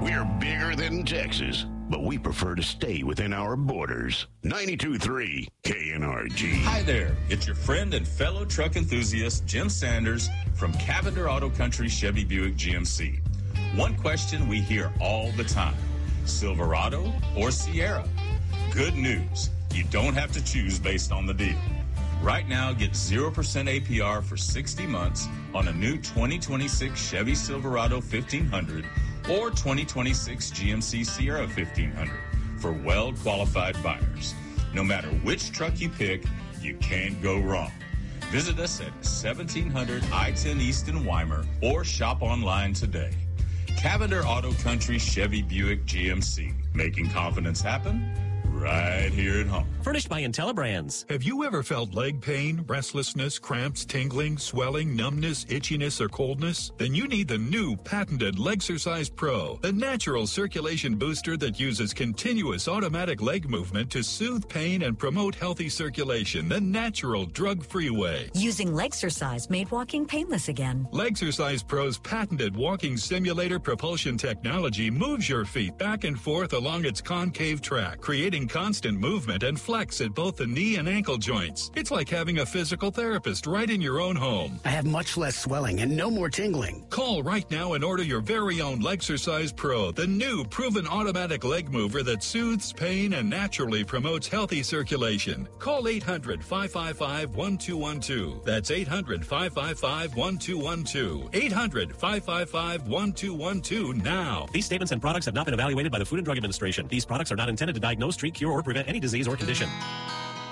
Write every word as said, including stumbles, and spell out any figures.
We're bigger than Texas, but we prefer to stay within our borders. ninety-two point three K N R G. Hi there. It's your friend and fellow truck enthusiast, Jim Sanders from Cavender Auto Country Chevy Buick G M C. One question we hear all the time: Silverado or Sierra? Good news. You don't have to choose based on the deal. Right now, get zero percent A P R for sixty months on a new twenty twenty-six Chevy Silverado fifteen hundred or twenty twenty-six G M C Sierra fifteen hundred for well-qualified buyers. No matter which truck you pick, you can't go wrong. Visit us at seventeen hundred I ten East in Weimar or shop online today. Cavender Auto Country Chevy Buick G M C, making confidence happen right here at home. Furnished by IntelliBrands. Have you ever felt leg pain, restlessness, cramps, tingling, swelling, numbness, itchiness, or coldness? Then you need the new patented Legsercise Pro, the natural circulation booster that uses continuous automatic leg movement to soothe pain and promote healthy circulation the natural drug-free way. Using Legsercise made walking painless again. Legsercise Pro's patented walking simulator propulsion technology moves your feet back and forth along its concave track, creating constant movement and flex at both the knee and ankle joints. It's like having a physical therapist right in your own home. I have much less swelling and no more tingling. Call right now and order your very own Legsercise Pro, the new proven automatic leg mover that soothes pain and naturally promotes healthy circulation. Call eight hundred, five five five, one two one two. That's eight hundred, five five five, one two one two. eight hundred, five five five, one two one two now. These statements and products have not been evaluated by the Food and Drug Administration. These products are not intended to diagnose, treat, cure, or prevent any disease or condition.